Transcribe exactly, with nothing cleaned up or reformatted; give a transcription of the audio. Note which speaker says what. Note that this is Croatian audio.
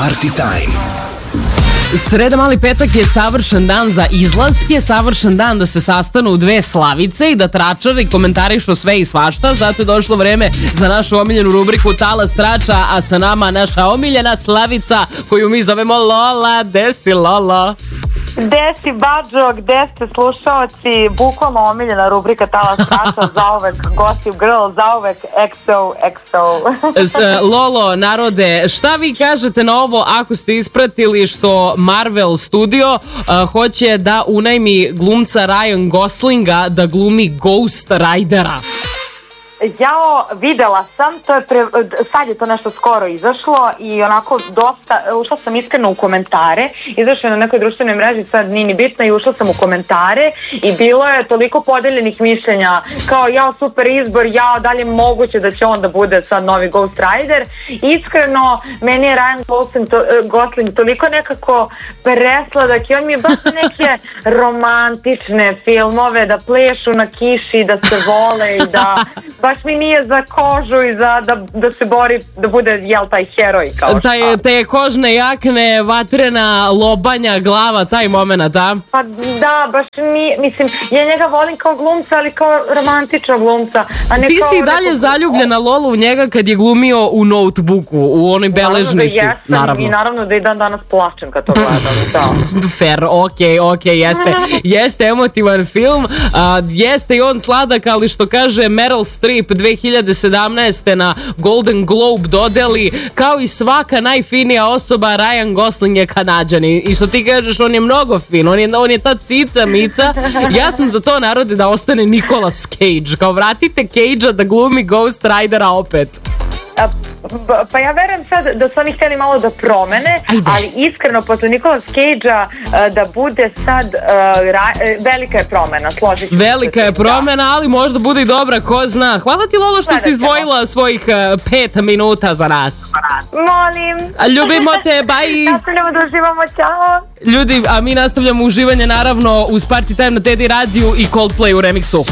Speaker 1: Party Time.
Speaker 2: Sreda mali petak je savršen dan za izlaske, savršen dan da se sastanu dve slavice i da tračare i komentarišu sve i svašta. Zato je došlo vreme za našu omiljenu rubriku Talas trača, a sa nama naša omiljena slavica koju mi zovemo Lola. Gde si, Lolo?
Speaker 3: Gde si, Bađo, gde ste slušaoci? Bukvalno omiljena rubrika Talas trača, zauvek Gossip Girl, zauvek X O X O.
Speaker 2: Lolo, narode, šta vi kažete na ovo ako ste ispratili što Marvel Studio uh, hoće da unajmi glumca Ryan Goslinga da glumi Ghost Ridera?
Speaker 3: Jao, videla sam, to je pre, sad je to nešto skoro izašlo i onako dosta, ušla sam iskreno u komentare, izašlo je na nekoj društvenoj mreži, sad nije ni bitno, i ušla sam u komentare i bilo je toliko podeljenih mišljenja, kao jao super izbor, jao dalje moguće da će on da bude sad novi Ghost Rider. Iskreno, meni je Ryan Gosling, to, Gosling toliko nekako presladak i on mi je baš neke romantične filmove, da plešu na kiši, da se vole i da... baš mi nije za kožu i za da, da se bori, da bude, jel, taj heroj kao šta.
Speaker 2: Taj, te kožne jakne, vatrena lobanja, glava, taj moment, a?
Speaker 3: Pa da, baš mi, mislim, ja njega volim kao glumca, ali kao romantičnog glumca. A ne
Speaker 2: ti
Speaker 3: kao
Speaker 2: si dalje
Speaker 3: neko...
Speaker 2: zaljubljena, Lolo, u njega kad je glumio u Notebooku, u onoj beležnici.
Speaker 3: Naravno da jesam, naravno. I naravno da i dan danas plačem kad to gledam. Da.
Speaker 2: Fair, okej, okay, okej, okay, jeste. Jeste emotivan film, a, jeste i on sladak, ali što kaže Meryl Streep dve hiljade sedamnaeste na Golden Globe dodeli, kao i svaka najfinija osoba, Ryan Gosling je Kanađanin. I što ti kažeš, on je mnogo fin, on je, on je ta cica mica. Ja sam za to, narode, da ostane Nicolas Cage. Kao vratite Cage-a da glumi Ghost Ridera opet.
Speaker 3: Pa ja verujem sad da su oni htjeli malo da promene, Ajde. ali iskreno posle Nicolas Cage-a da bude sad uh, ra, velika je promena, složit ću
Speaker 2: Velika je promena, ali možda bude i dobra, ko zna. Hvala ti, Lolo, što si izdvojila svojih uh, pet minuta za nas.
Speaker 3: Molim.
Speaker 2: Ljubimo te, bye.
Speaker 3: Nastavljamo da uživamo, čao.
Speaker 2: Ljudi, a mi nastavljamo uživanje naravno uz Party Time na Teddy radiju i Coldplay u remiksu.